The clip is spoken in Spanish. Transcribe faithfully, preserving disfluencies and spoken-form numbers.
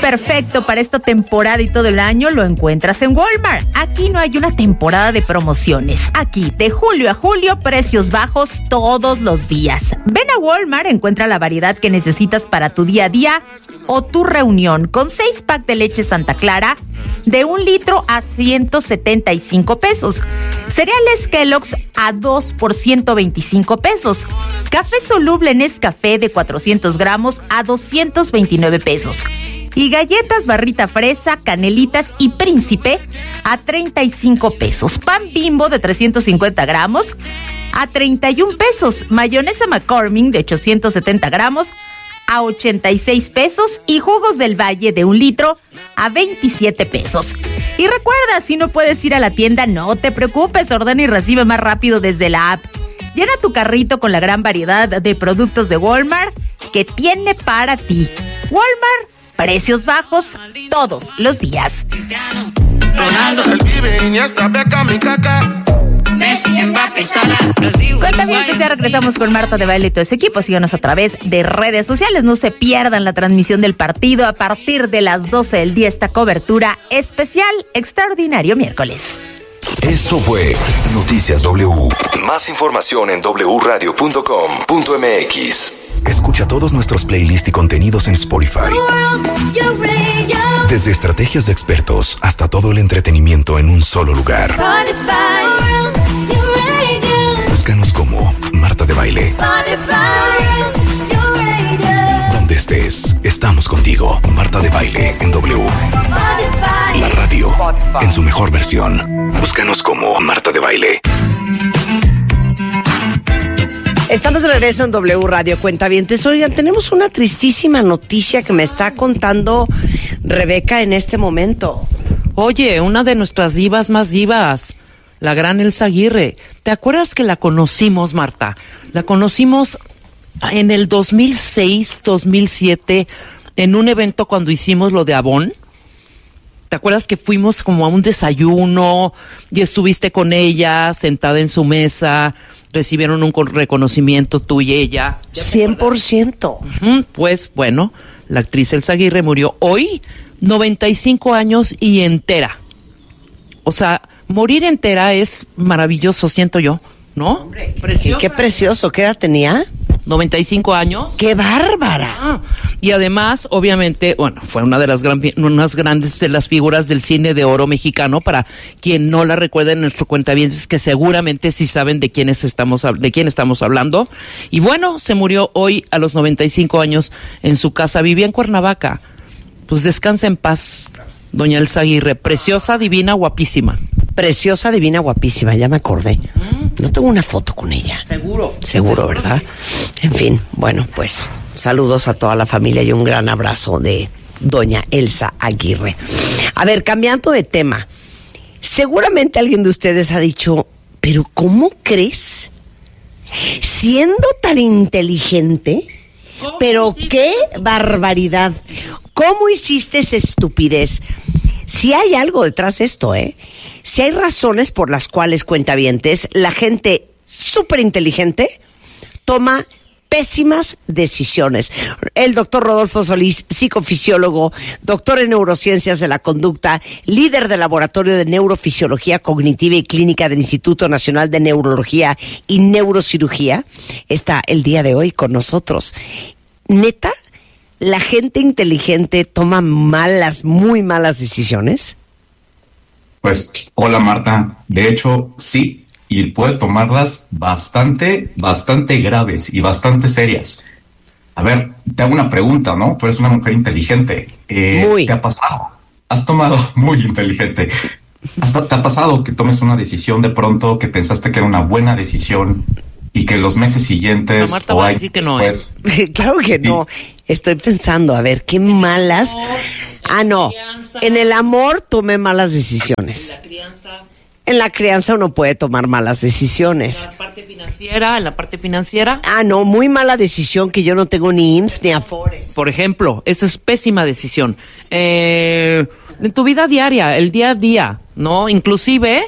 perfecto para esta temporada y todo el año lo encuentras en Walmart. Aquí no hay una temporada de promociones. Aquí, de julio a julio, precios bajos todos los días. Ven a Walmart, encuentra la variedad que necesitas para tu día a día o tu reunión. Con seis packs de leche Santa Clara de un litro a ciento setenta y cinco pesos. Cereales Kellogg's a dos por ciento veinticinco pesos. Café soluble Nescafé de cuatrocientos gramos a doscientos veintinueve pesos. Y galletas Barrita Fresa, Canelitas y Príncipe a treinta y cinco pesos. Pan Bimbo de trescientos cincuenta gramos a treinta y un pesos. Mayonesa McCormick de ochocientos setenta gramos a ochenta y seis pesos. Y jugos del Valle de un litro a veintisiete pesos. Y recuerda, si no puedes ir a la tienda, no te preocupes, ordena y recibe más rápido desde la app. Llena tu carrito con la gran variedad de productos de Walmart que tiene para ti. Walmart, precios bajos todos los días. Cuentavientes, ya regresamos con Marta de Baile y todo ese equipo. Síganos a través de redes sociales. No se pierdan la transmisión del partido a partir de las doce del día. Esta cobertura especial, extraordinario miércoles. Esto fue Noticias W. Más información en doble u radio punto com punto m x. Escucha todos nuestros playlists y contenidos en Spotify. Desde estrategias de expertos hasta todo el entretenimiento en un solo lugar. Búscanos como Marta de Baile. Donde estés, estamos contigo. Marta de Baile en W. La radio en su mejor versión. Búscanos como Marta de Baile. Estamos de regreso en W Radio, cuentavientes. Oigan, tenemos una tristísima noticia que me está contando Rebeca en este momento. Oye, una de nuestras divas más divas, la gran Elsa Aguirre. ¿Te acuerdas que la conocimos, Marta? La conocimos en el dos mil seis, dos mil siete, en un evento cuando hicimos lo de Avon. ¿Te acuerdas que fuimos como a un desayuno y estuviste con ella sentada en su mesa? Recibieron un reconocimiento tú y ella. cien por ciento. Uh-huh. Pues bueno, la actriz Elsa Aguirre murió hoy, noventa y cinco años y entera. O sea, morir entera es maravilloso, siento yo, ¿no? Hombre, qué, qué precioso. ¿Qué edad tenía? noventa y cinco años. ¡Qué bárbara! Ah, y además, obviamente, bueno, fue una de las gran, unas grandes de las figuras del cine de oro mexicano. Para quien no la recuerde en nuestro cuentavientes, que seguramente sí saben de quiénes estamos, de quién estamos hablando. Y bueno, se murió hoy a los noventa y cinco años en su casa. Vivía en Cuernavaca. Pues descansa en paz, doña Elsa Aguirre. Preciosa, divina, guapísima. Preciosa, divina, guapísima, ya me acordé. No tengo una foto con ella. Seguro. Seguro, ¿verdad? En fin, bueno, pues saludos a toda la familia y un gran abrazo de doña Elsa Aguirre. A ver, cambiando de tema, seguramente alguien de ustedes ha dicho, pero ¿cómo crees? Siendo tan inteligente, pero qué barbaridad. ¿Cómo hiciste esa estupidez? Si hay algo detrás de esto, ¿eh? Si hay razones por las cuales, cuentavientes, la gente súper inteligente toma pésimas decisiones. El doctor Rodolfo Solís, psicofisiólogo, doctor en neurociencias de la conducta, líder del Laboratorio de Neurofisiología Cognitiva y Clínica del Instituto Nacional de Neurología y Neurocirugía, está el día de hoy con nosotros. ¿Neta? ¿La gente inteligente toma malas, muy malas decisiones? Pues, hola Marta. De hecho, sí, y puede tomarlas bastante, bastante graves y bastante serias. A ver, te hago una pregunta, ¿no? Tú eres una mujer inteligente. Eh, muy. ¿Te ha pasado? Has tomado muy inteligente. ¿Hasta te ha pasado que tomes una decisión de pronto que pensaste que era una buena decisión y que los meses siguientes... No, Marta va a decir que no es. Claro que no. Estoy pensando, a ver, qué malas... Ah, no. En el amor tomé malas decisiones. En la crianza. En la crianza uno puede tomar malas decisiones. En la parte financiera, en la parte financiera. Ah, no, muy mala decisión que yo no tengo ni I M S S ni Afores. Por ejemplo, esa es pésima decisión. Eh, en tu vida diaria, el día a día, ¿no? Inclusive